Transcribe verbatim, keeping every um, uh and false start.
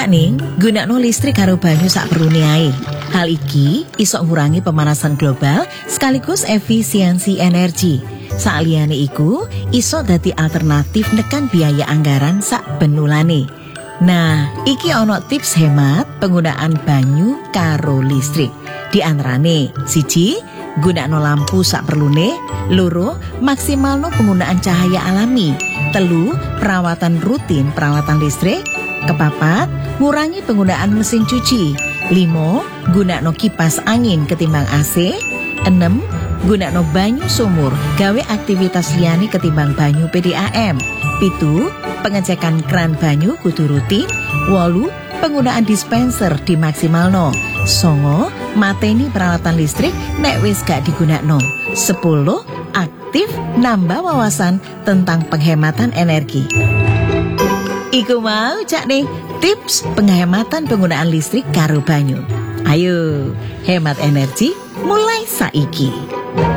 Cak ning, gunakno listrik karo banyu sak perlune ae. Hal iki iso ngurangi pemanasan global sekaligus efisiensi energi. Saliyane iku iso dadi alternatif nekan biaya anggaran sak benulane. Nah, iki ono tips hemat penggunaan banyu karo listrik. Di antarane, siji, gunakno lampu sak perlune, loro, maksimalno penggunaan cahaya alami, telu, perawatan rutin peralatan listrik, kepapat, ngurangi penggunaan mesin cuci, limo, gunakno kipas angin ketimbang A C, enam, gunakno banyu sumur gawe aktivitas liyane ketimbang banyu P D A M, pitu, pengecekan kran banyu kudu rutin, wolu, penggunaan dispenser dimaksimalno, songo, mateni peralatan listrik nek wis gak digunakno, sepuluh, aktif nambah wawasan tentang penghematan energi. Iku mau Cak nih tips penghematan penggunaan listrik karo banyu. Ayo, hemat energi mulai saiki.